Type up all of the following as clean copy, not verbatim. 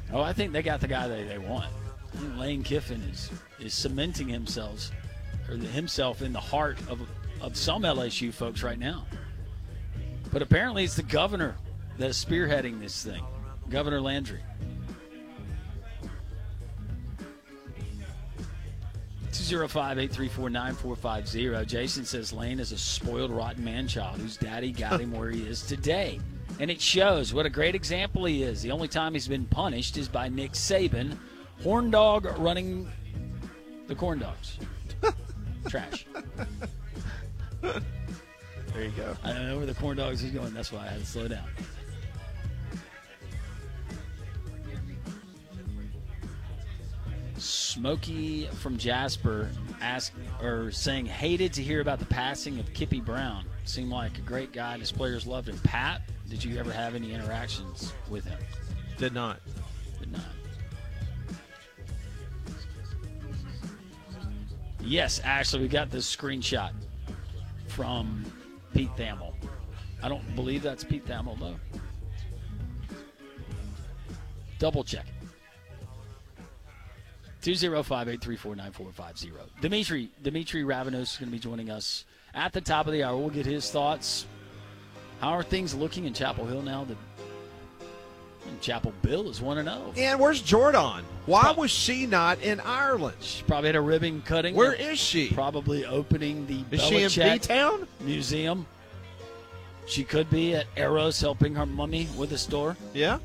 Oh, I think they got the guy they want. I think Lane Kiffin is cementing himself in the heart of some LSU folks right now. But apparently it's the governor that's spearheading this thing, Governor Landry. 205-834-9450. Jason says Lane is a spoiled, rotten man-child whose daddy got him where he is today. And it shows what a great example he is. The only time he's been punished is by Nick Saban, horn dog running the corn dogs. Trash. There you go. I don't know where the corn dogs is going. That's why I had to slow down. Smokey from Jasper saying hated to hear about the passing of Kippy Brown. Seemed like a great guy and his players loved him. Pat, did you ever have any interactions with him? Did not. Yes, Ashley, we got this screenshot from Pete Thamel. I don't believe that's Pete Thamel, though. Double check it. 205-834-9450. Dimitri Ravenos is going to be joining us at the top of the hour. We'll get his thoughts. How are things looking in Chapel Hill now? Chapel Bill is 1-0. And where's Jordan? Why was she not in Ireland? She probably had a ribbon cutting. Where is she? Probably opening the Is she in B-Town? Museum. She could be at Arrows helping her mummy with the store. Yeah.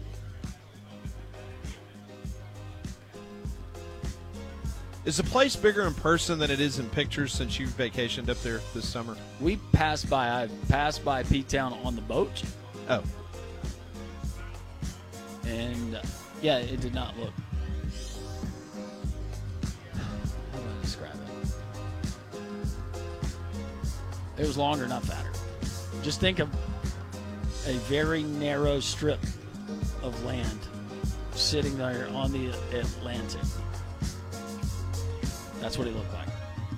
Is the place bigger in person than it is in pictures since you vacationed up there this summer? I passed by P-Town on the boat. Oh. And, yeah, it did not look. How do I describe it? It was longer, not fatter. Just think of a very narrow strip of land sitting there on the Atlantic. That's what it looked like.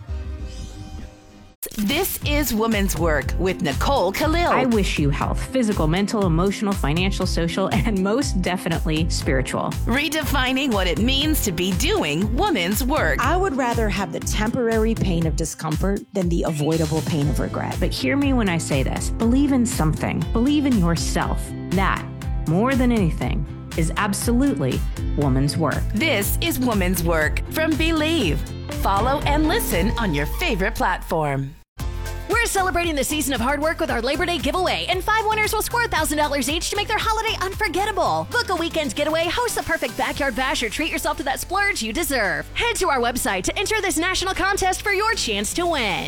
This is Women's Work with Nicole Khalil. I wish you health, physical, mental, emotional, financial, social, and most definitely spiritual. Redefining what it means to be doing women's work. I would rather have the temporary pain of discomfort than the avoidable pain of regret. But hear me when I say this. Believe in something. Believe in yourself. That, more than anything, is absolutely woman's work. This is Woman's Work from Believe. Follow and listen on your favorite platform. We're celebrating the season of hard work with our Labor Day giveaway, and 5 winners will score $1,000 each to make their holiday unforgettable. Book a weekend getaway, host the perfect backyard bash, or treat yourself to that splurge you deserve. Head to our website to enter this national contest for your chance to win.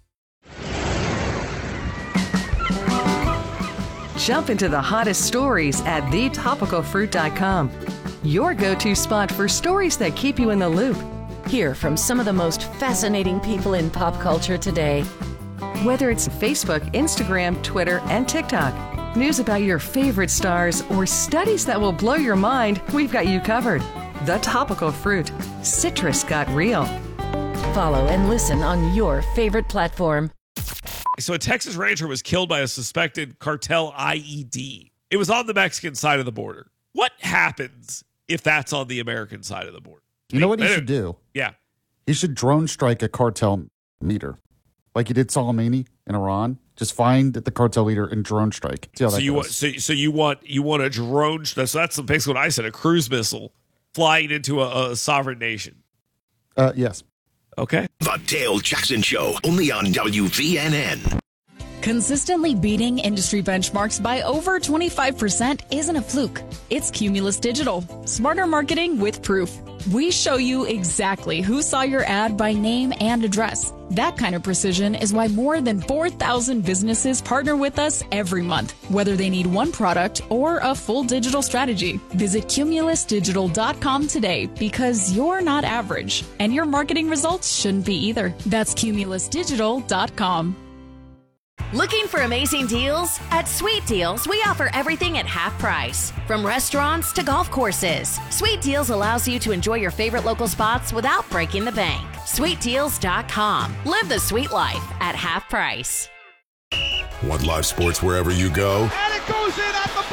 Jump into the hottest stories at thetopicalfruit.com. Your go-to spot for stories that keep you in the loop. Hear from some of the most fascinating people in pop culture today. Whether it's Facebook, Instagram, Twitter, and TikTok, news about your favorite stars, or studies that will blow your mind, we've got you covered. The Topical Fruit. Citrus got real. Follow and listen on your favorite platform. So a Texas rancher was killed by a suspected cartel IED. It was on the Mexican side of the border. What happens if that's on the American side of the border? You know what he should do? Yeah. He should drone strike a cartel meter. Like he did Soleimani in Iran. Just find the cartel leader and drone strike. See how that goes. So you want a drone? So that's basically what I said. A cruise missile flying into a sovereign nation. Yes. Okay. The Dale Jackson Show, only on WVNN. Consistently beating industry benchmarks by over 25% isn't a fluke. It's Cumulus Digital. Smarter marketing with proof. We show you exactly who saw your ad by name and address. That kind of precision is why more than 4,000 businesses partner with us every month, whether they need one product or a full digital strategy. Visit cumulusdigital.com today because you're not average, and your marketing results shouldn't be either. That's cumulusdigital.com. Looking for amazing deals? At Sweet Deals, we offer everything at half price. From restaurants to golf courses, Sweet Deals allows you to enjoy your favorite local spots without breaking the bank. SweetDeals.com. Live the sweet life at half price. Want live sports wherever you go? And it goes in at the buzzer!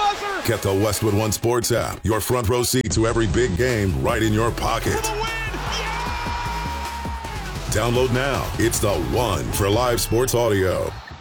Get the Westwood One Sports app. Your front row seat to every big game right in your pocket. Download now. It's the one for live sports audio.